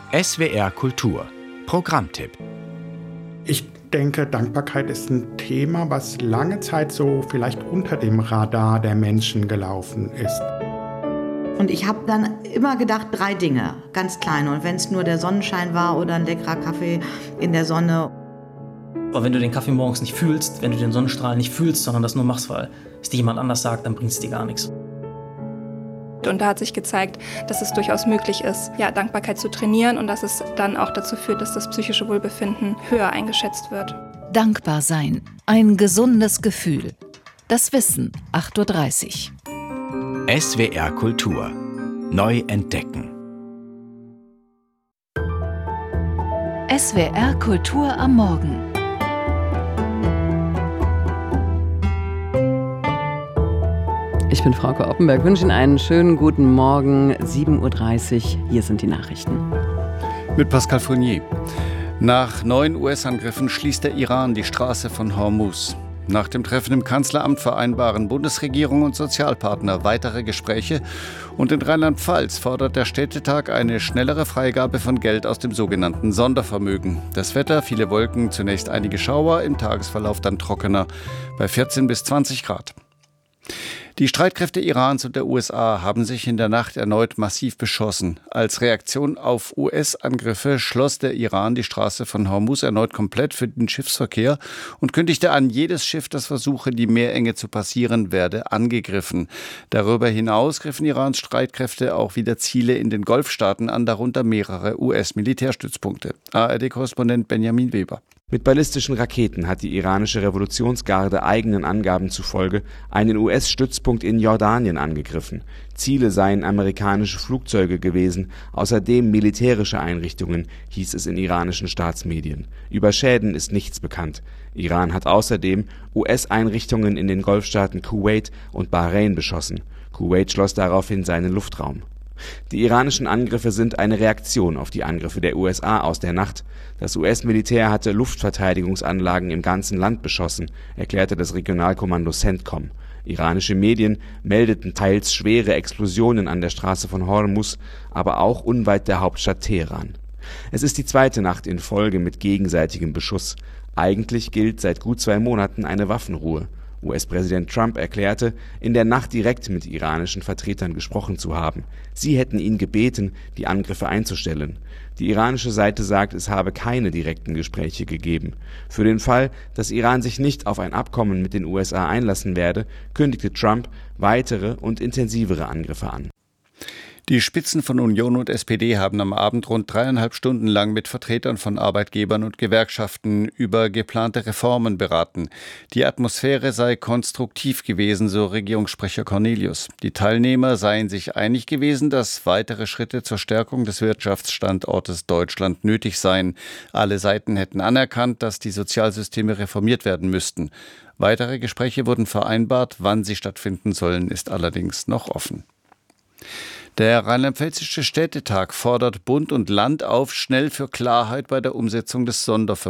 SWR Kultur Programmtipp. Ich denke, Dankbarkeit ist ein Thema, was lange Zeit so vielleicht unter dem Radar der Menschen gelaufen ist. Und ich habe dann immer gedacht, 3 Dinge, ganz kleine. Und wenn es nur der Sonnenschein war oder ein leckerer Kaffee in der Sonne. Aber wenn du den Kaffee morgens nicht fühlst, wenn du den Sonnenstrahl nicht fühlst, sondern das nur machst, weil es dir jemand anders sagt, dann bringt es dir gar nichts. Und da hat sich gezeigt, dass es durchaus möglich ist, Dankbarkeit zu trainieren und dass es dann auch dazu führt, dass das psychische Wohlbefinden höher eingeschätzt wird. Dankbar sein, ein gesundes Gefühl. Das Wissen, 8:30 Uhr. SWR Kultur. Neu entdecken. SWR Kultur am Morgen. Ich bin Frauke Oppenberg, wünsche Ihnen einen schönen guten Morgen, 7:30 Uhr. Hier sind die Nachrichten. Mit Pascal Fournier. Nach 9 US-Angriffen schließt der Iran die Straße von Hormuz. Nach dem Treffen im Kanzleramt vereinbaren Bundesregierung und Sozialpartner weitere Gespräche. Und in Rheinland-Pfalz fordert der Städtetag eine schnellere Freigabe von Geld aus dem sogenannten Sondervermögen. Das Wetter, viele Wolken, zunächst einige Schauer, im Tagesverlauf dann trockener bei 14 bis 20 Grad. Die Streitkräfte Irans und der USA haben sich in der Nacht erneut massiv beschossen. Als Reaktion auf US-Angriffe schloss der Iran die Straße von Hormuz erneut komplett für den Schiffsverkehr und kündigte an, jedes Schiff, das versuche, die Meerenge zu passieren, werde angegriffen. Darüber hinaus griffen Irans Streitkräfte auch wieder Ziele in den Golfstaaten an, darunter mehrere US-Militärstützpunkte. ARD-Korrespondent Benjamin Weber. Mit ballistischen Raketen hat die iranische Revolutionsgarde eigenen Angaben zufolge einen US-Stützpunkt in Jordanien angegriffen. Ziele seien amerikanische Flugzeuge gewesen, außerdem militärische Einrichtungen, hieß es in iranischen Staatsmedien. Über Schäden ist nichts bekannt. Iran hat außerdem US-Einrichtungen in den Golfstaaten Kuwait und Bahrain beschossen. Kuwait schloss daraufhin seinen Luftraum. Die iranischen Angriffe sind eine Reaktion auf die Angriffe der USA aus der Nacht. Das US-Militär hatte Luftverteidigungsanlagen im ganzen Land beschossen, erklärte das Regionalkommando CENTCOM. Iranische Medien meldeten teils schwere Explosionen an der Straße von Hormuz, aber auch unweit der Hauptstadt Teheran. Es ist die 2. Nacht in Folge mit gegenseitigem Beschuss. Eigentlich gilt seit gut 2 Monaten eine Waffenruhe. US-Präsident Trump erklärte, in der Nacht direkt mit iranischen Vertretern gesprochen zu haben. Sie hätten ihn gebeten, die Angriffe einzustellen. Die iranische Seite sagt, es habe keine direkten Gespräche gegeben. Für den Fall, dass Iran sich nicht auf ein Abkommen mit den USA einlassen werde, kündigte Trump weitere und intensivere Angriffe an. Die Spitzen von Union und SPD haben am Abend rund 3,5 Stunden lang mit Vertretern von Arbeitgebern und Gewerkschaften über geplante Reformen beraten. Die Atmosphäre sei konstruktiv gewesen, so Regierungssprecher Cornelius. Die Teilnehmer seien sich einig gewesen, dass weitere Schritte zur Stärkung des Wirtschaftsstandortes Deutschland nötig seien. Alle Seiten hätten anerkannt, dass die Sozialsysteme reformiert werden müssten. Weitere Gespräche wurden vereinbart. Wann sie stattfinden sollen, ist allerdings noch offen. Der Rheinland-Pfälzische Städtetag fordert Bund und Land auf, schnell für Klarheit bei der Umsetzung des Sondervermögens